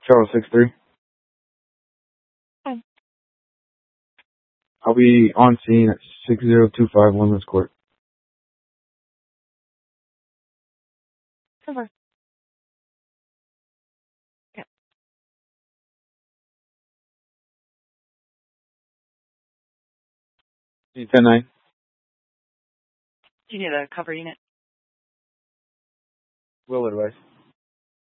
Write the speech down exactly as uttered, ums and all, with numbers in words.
Charles six three. Hi. I'll be on scene at six zero two five Women's Court. Over. Yeah. ten nine. Do you need a cover unit? Will advice.